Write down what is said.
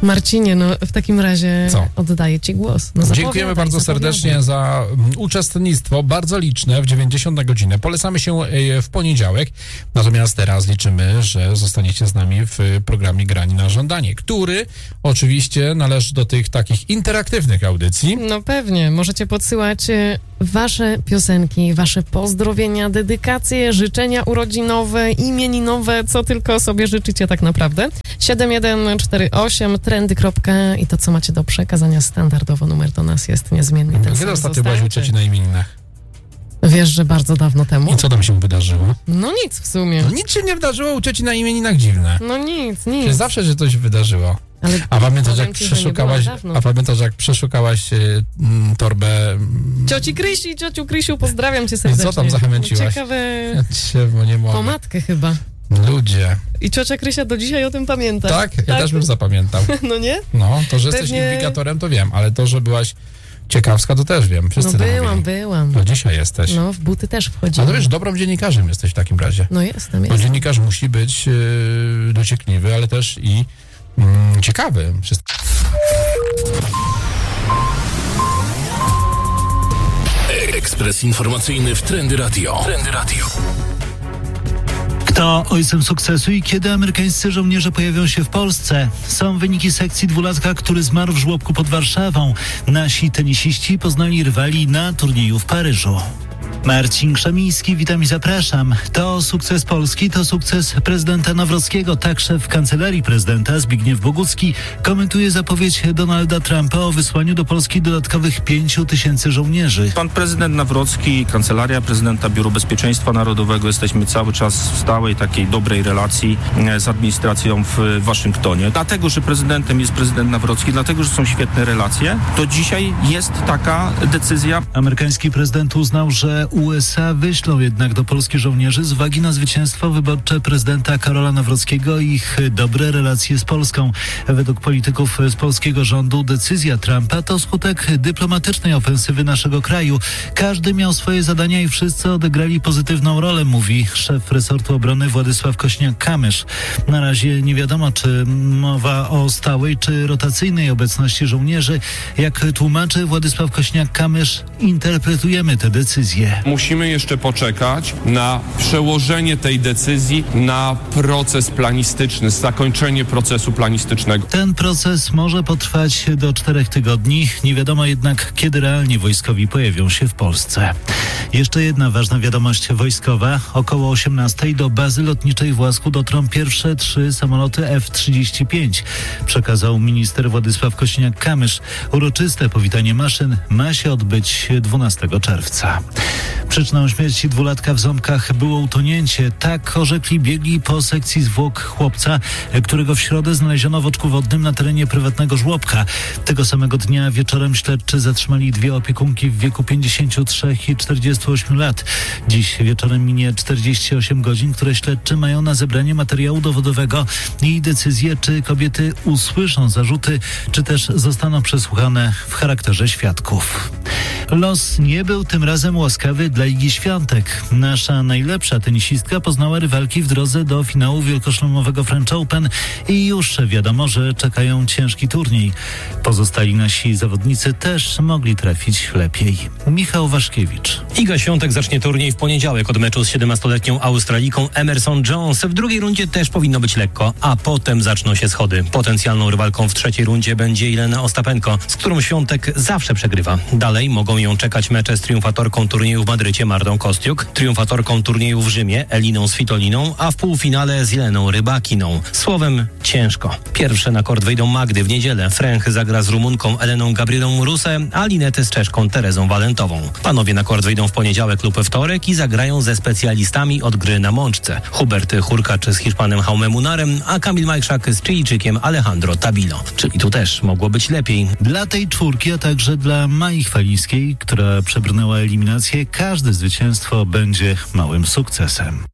Marcinie, no w takim razie Co? oddaję Ci głos. No, Dziękujemy bardzo serdecznie za uczestnictwo, bardzo liczne w 90 na godzinę. Polecamy się w poniedziałek, natomiast teraz liczymy, że zostaniecie z nami w programie Grani na żądanie, który oczywiście należy do tych takich interaktywnych audycji. No pewnie, możecie podsyłać wasze piosenki, wasze pozdrowienia, dedykacje, życzenia urodzinowe, imieninowe, co tylko sobie życzycie tak naprawdę. 7148 trendy. I to, co macie do przekazania standardowo, numer do nas jest niezmiennie ten sam. Kiedy ostatnio byłaś u cioci na imieninach? Wiesz, że bardzo dawno temu. I co tam się wydarzyło? No nic w sumie. No nic się nie wydarzyło u cioci na imieninach, dziwne. No nic. Czy zawsze się coś wydarzyło. Ale A pamiętasz, jak przeszukałaś torbę... Ciociu Krysiu, pozdrawiam cię serdecznie. I co tam zachęciłaś? Ciekawe... Bo nie mogę. Pomadkę chyba. Ludzie. I ciocia Krysia do dzisiaj o tym pamięta. Tak? Ja też bym zapamiętał. No nie? No, to, że Pewnie... jesteś inwigilatorem, to wiem, ale to, że byłaś ciekawska, to też wiem. Wszyscy byłam. To dzisiaj jesteś. No, w buty też wchodziłam. A to wiesz, dobrym dziennikarzem jesteś w takim razie. No jestem. Bo dziennikarz musi być dociekliwy, ale też i ciekawy. Ekspres informacyjny w Trendy Radio. Kto ojcem sukcesu i kiedy amerykańscy żołnierze pojawią się w Polsce? Są wyniki sekcji dwulatka, który zmarł w żłobku pod Warszawą. Nasi tenisiści poznali rywali na turnieju w Paryżu. Marcin Krzemiński, witam i zapraszam. To sukces Polski, to sukces prezydenta Nawrockiego. Tak szef Kancelarii Prezydenta Zbigniew Bogucki komentuje zapowiedź Donalda Trumpa o wysłaniu do Polski dodatkowych 5000 żołnierzy. Pan prezydent Nawrocki, Kancelaria Prezydenta, Biuro Bezpieczeństwa Narodowego, jesteśmy cały czas w stałej takiej dobrej relacji z administracją w Waszyngtonie. Dlatego, że prezydentem jest prezydent Nawrocki, dlatego, że są świetne relacje, to dzisiaj jest taka decyzja. Amerykański prezydent uznał, że USA wyślą jednak do Polski żołnierzy z uwagi na zwycięstwo wyborcze prezydenta Karola Nawrockiego i ich dobre relacje z Polską. Według polityków z polskiego rządu decyzja Trumpa to skutek dyplomatycznej ofensywy naszego kraju. Każdy miał swoje zadania i wszyscy odegrali pozytywną rolę, mówi szef resortu obrony Władysław Kośniak-Kamysz. Na razie nie wiadomo, czy mowa o stałej czy rotacyjnej obecności żołnierzy. Jak tłumaczy Władysław Kośniak-Kamysz, interpretujemy te decyzje. Musimy jeszcze poczekać na przełożenie tej decyzji na proces planistyczny, zakończenie procesu planistycznego. Ten proces może potrwać do 4 tygodni. Nie wiadomo jednak, kiedy realnie wojskowi pojawią się w Polsce. Jeszcze jedna ważna wiadomość wojskowa. Około 18 do bazy lotniczej w Łasku dotrą pierwsze 3 samoloty F-35. Przekazał minister Władysław Kośniak-Kamysz. Uroczyste powitanie maszyn ma się odbyć 12 czerwca. Przyczyną śmierci dwulatka w Ząbkach było utonięcie. Tak orzekli biegli po sekcji zwłok chłopca, którego w środę znaleziono w oczku wodnym na terenie prywatnego żłobka. Tego samego dnia wieczorem śledczy zatrzymali 2 opiekunki w wieku 53 i 48 lat. Dziś wieczorem minie 48 godzin, które śledczy mają na zebranie materiału dowodowego i decyzję, czy kobiety usłyszą zarzuty, czy też zostaną przesłuchane w charakterze świadków. Los nie był tym razem łaskawy dla Igi Świątek. Nasza najlepsza tenisistka poznała rywalki w drodze do finału wielkoszlemowego French Open i już wiadomo, że czekają ciężki turniej. Pozostali nasi zawodnicy też mogli trafić lepiej. Michał Waszkiewicz. Iga Świątek zacznie turniej w poniedziałek od meczu z 17-letnią Australijką Emerson Jones. W drugiej rundzie też powinno być lekko, a potem zaczną się schody. Potencjalną rywalką w trzeciej rundzie będzie Jelena Ostapenko, z którą Świątek zawsze przegrywa. Dalej mogą ją czekać mecze z triumfatorką turnieju w Madrycie Martą Kostiuk, triumfatorką turnieju w Rzymie Eliną Svitoliną, a w półfinale z Jeleną Rybakiną. Słowem, ciężko. Pierwsze na kort wejdą Magdy w niedzielę. Fręch zagra z Rumunką Eleną Gabrielą Rusę, a Linety z Czeszką Terezą Walentową. Panowie na kort wyjdą w poniedziałek lub we wtorek i zagrają ze specjalistami od gry na mączce. Hubert Hurkacz z Hiszpanem Jaume Munarem, a Kamil Majszak z Chilijczykiem Alejandro Tabilo. Czyli tu też mogło być lepiej. Dla tej czwórki, a także dla Mai Chwalińskiej, która przebrnęła eliminację, każde zwycięstwo będzie małym sukcesem.